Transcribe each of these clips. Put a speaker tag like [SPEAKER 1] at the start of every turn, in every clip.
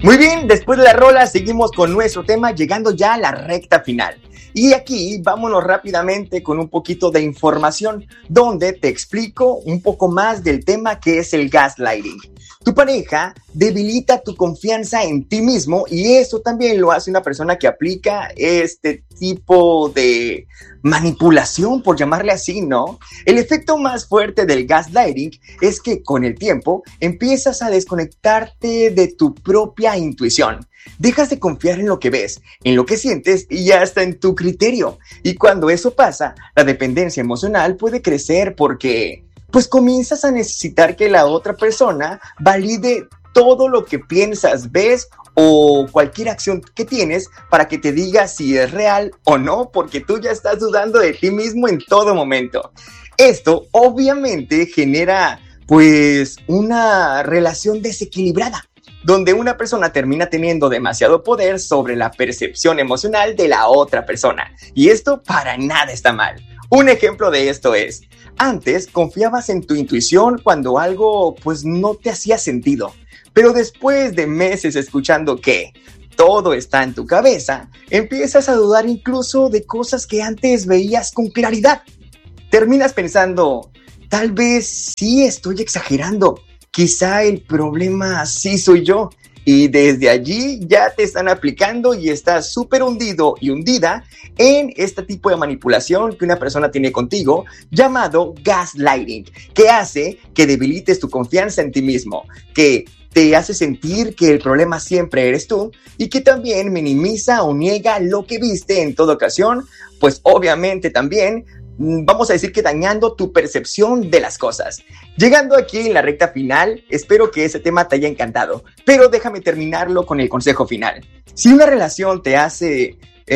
[SPEAKER 1] Muy bien, después de la rola seguimos con nuestro tema, llegando ya a la recta final. Y aquí vámonos rápidamente con un poquito de información, donde te explico un poco más del tema que es el gaslighting. Tu pareja debilita tu confianza en ti mismo y eso también lo hace una persona que aplica este tipo de manipulación, por llamarle así, ¿no? El efecto más fuerte del gaslighting es que con el tiempo empiezas a desconectarte de tu propia intuición. Dejas de confiar en lo que ves, en lo que sientes y hasta en tu criterio. Y cuando eso pasa, la dependencia emocional puede crecer porque pues comienzas a necesitar que la otra persona valide todo lo que piensas, ves o cualquier acción que tienes para que te diga si es real o no, porque tú ya estás dudando de ti mismo en todo momento. Esto obviamente genera pues una relación desequilibrada, donde una persona termina teniendo demasiado poder sobre la percepción emocional de la otra persona. Y esto para nada está mal. Un ejemplo de esto es, antes confiabas en tu intuición cuando algo pues no te hacía sentido, pero después de meses escuchando que todo está en tu cabeza, empiezas a dudar incluso de cosas que antes veías con claridad. Terminas pensando, tal vez sí estoy exagerando, quizá el problema sí soy yo. Y desde allí ya te están aplicando y estás súper hundido y hundida en este tipo de manipulación que una persona tiene contigo, llamado gaslighting, que hace que debilites tu confianza en ti mismo, que te hace sentir que el problema siempre eres tú y que también minimiza o niega lo que viste en toda ocasión, pues obviamente también vamos a decir que dañando tu percepción de las cosas. Llegando aquí en la recta final, espero que ese tema te haya encantado, pero déjame terminarlo con el consejo final. Si una relación te hace...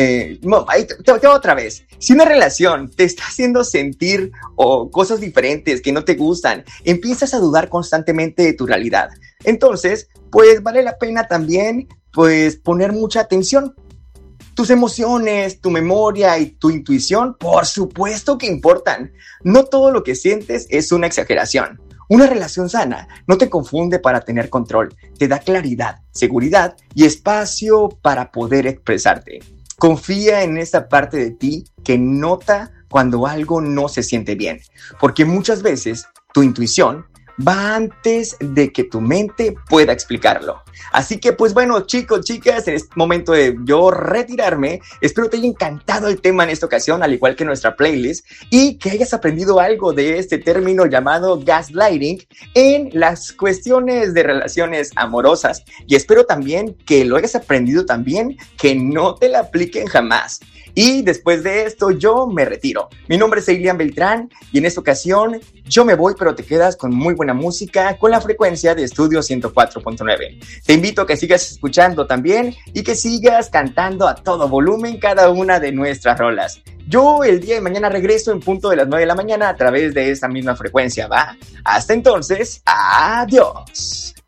[SPEAKER 1] te otra vez. Si una relación te está haciendo sentir cosas diferentes que no te gustan, empiezas a dudar constantemente de tu realidad. Entonces, pues vale la pena también pues poner mucha atención. Tus emociones, tu memoria y tu intuición, por supuesto que importan. No todo lo que sientes es una exageración. Una relación sana no te confunde para tener control, te da claridad, seguridad y espacio para poder expresarte. Confía en esa parte de ti que nota cuando algo no se siente bien, porque muchas veces tu intuición va antes de que tu mente pueda explicarlo. Así que pues bueno, chicos, chicas, en este momento de yo retirarme, espero te haya encantado el tema en esta ocasión, al igual que nuestra playlist, y que hayas aprendido algo de este término llamado gaslighting en las cuestiones de relaciones amorosas. Y espero también que lo hayas aprendido también, que no te la apliquen jamás. Y después de esto yo me retiro. Mi nombre es Eilian Beltrán y en esta ocasión yo me voy, pero te quedas con muy buena música con la frecuencia de Estudio 104.9. Te invito a que sigas escuchando también y que sigas cantando a todo volumen cada una de nuestras rolas. Yo el día de mañana regreso en punto de las 9 de la mañana a través de esa misma frecuencia, ¿va? Hasta entonces, adiós.